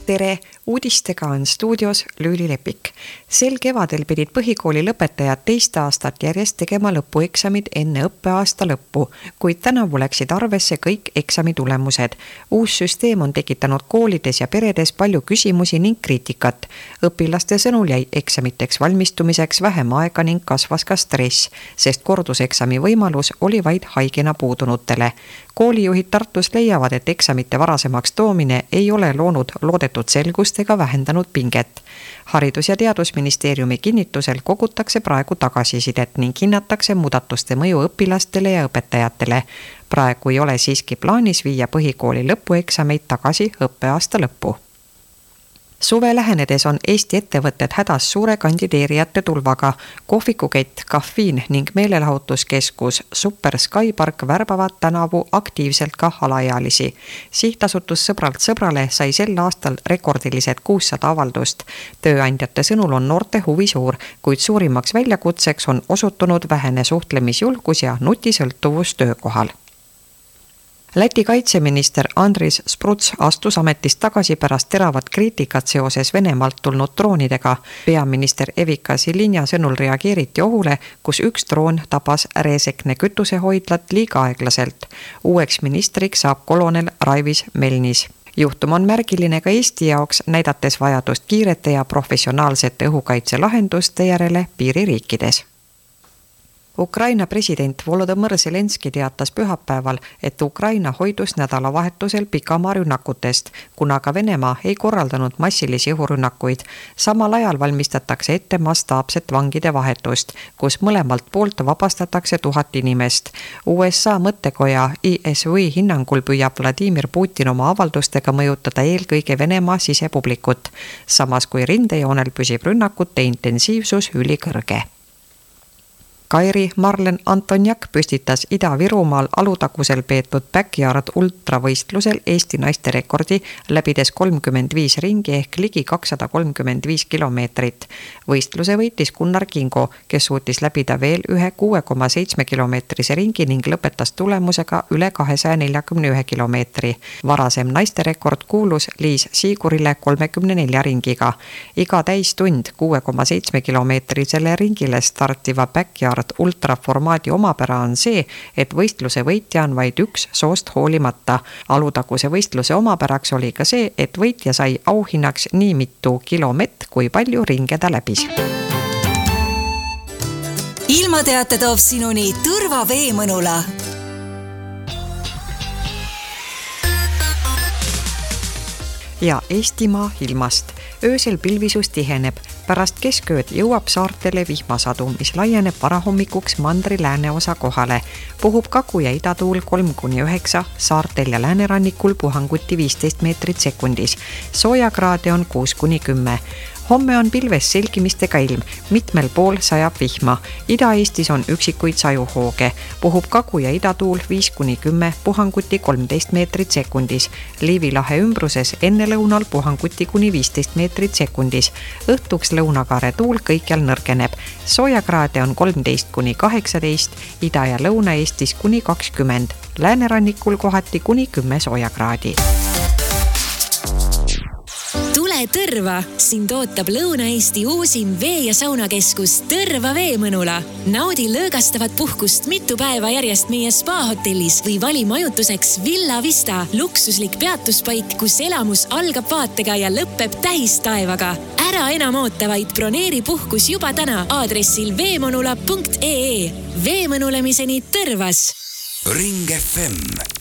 Tere! Uudistega on stuudios Lüüli Lepik. Sel kevadel pidid põhikooli lõpetajad teist aastat järjest tegema lõpueksamid enne õppeaasta lõppu, kuid tänavu läksid arvesse kõik eksami tulemused. Uus süsteem on tekitanud koolides ja peredes palju küsimusi ning kriitikat. Õpilaste sõnul jäi eksamiteks valmistumiseks vähem aega ning kasvas ka stress, sest korduseksami võimalus oli vaid haigena puudunutele. Koolijuhid Tartus leiavad, et eksamite varasemaks toomine ei ole loonud loodetud selgust ega vähendanud pinget. Haridus- ja Teadusministeeriumi kinnitusel kogutakse praegu tagasisidet ning hinnatakse muudatuste mõju õpilastele ja õpetajatele. Praegu ei ole siiski plaanis viia põhikooli lõpueksameid tagasi õppeaasta lõppu. Suve lähenedes on Eesti ettevõtted hädas suure kandideerijate tulvaga. Kohvikukett, Caffeine ning meelelahutuskeskus Super Skypark värbavad tänavu aktiivselt ka alaealisi. Sihtasutus Sõbralt sõbrale sai sel aastal rekordilised 600 avaldust. Tööandjate sõnul on noorte huvi suur, kuid suurimaks väljakutseks on osutunud vähene suhtlemisjulgus ja nutisõltuvus töökohal. Läti kaitseminister Andris Spruts astus ametist tagasi pärast teravat kriitikat seoses Venemaalt tulnud droonidega. Peaminister Evika Silinja sõnul reageeriti ohule, kus üks droon tabas Resekne kütusehoidlat liiga aeglaselt. Uueks ministriks saab kolonel Raivis Melnis. Juhtum on märgiline ka Eesti jaoks, näidates vajadust kiirete ja professionaalsete õhukaitselahenduste järele piiririikides. Ukraina president Volodõmõr Zelenski teatas pühapäeval, et Ukraina hoidus nädalavahetusel pikamaarünnakutest, kuna ka Venemaa ei korraldanud massilisi õhurünnakuid. Samal ajal valmistatakse ette mastaapset vangide vahetust, kus mõlemalt poolt vabastatakse 1000 inimest. USA mõttekoja ESV hinnangul püüab Vladimir Putin oma avaldustega mõjutada eelkõige Venemaa sisepublikut, samas kui rindejoonel püsib rünnakute intensiivsus ülikõrge. Kairi Marlen Antonjak püstitas Ida-Virumaal Alutagusel peetud backyard ultravõistlusel Eesti naiste rekordi, läbides 35 ringi ehk ligi 235 kilomeetrit. Võistluse võitis Gunnar Kingo, kes suutis läbida veel ühe 6,7 kilomeetrise ringi ning lõpetas tulemusega üle 241 kilomeetri. Varasem naiste rekord kuulus Liis Siigurile 34 ringiga. Iga täistund 6,7 kilomeetrisele ringile startiva backyard ultraformaadi omapära on see, et võistluse võitja on vaid üks soost hoolimata. Alutaguse võistluse omapäraks oli ka see, et võitja sai auhinnaks nii mitu kilomett, kui palju ringe ta läbis. Ilmateate toob sinuni Tõrva Veemõnula. Ja Eestimaa ilmast. Öösel pilvisus tiheneb. Pärast keskööd jõuab saartele vihmasadu, mis laieneb varahommikuks mandri lääneosa kohale. Puhub kagu- ja idatuul 3-9, saartel ja läänerannikul puhanguti 15 meetrit sekundis. Soojakraade on 6-10. Homme on pilves selgimistega ilm, mitmel pool sajab vihma. Ida-Eestis on üksikuid sajuhooge. Puhub kagu- ja idatuul 5-10, puhanguti 13 meetrit sekundis. Liivi lahe ümbruses enne lõunal puhanguti kuni 15 meetrit sekundis. Õhtuks lõunakaare tuul kõikjal nõrgeneb. Soojakraade on 13-18, Ida- ja Lõuna-Eestis kuni 20, läänerannikul kohati kuni 10 soojakraadi. Tule Tõrva! Sind ootab Lõuna-Eesti uusim vee- ja saunakeskus Tõrva Veemõnula. Naudi lõõgastavat puhkust mitu päeva järjest meie spa-hotellis või vali majutuseks Villa Vista, luksuslik peatuspaik, kus elamus algab vaatega ja lõpeb tähistaevaga. Ära enam oota, vaid broneeri puhkus juba täna aadressil veemõnula.ee. Veemõnulemiseni Tõrvas. Ring FM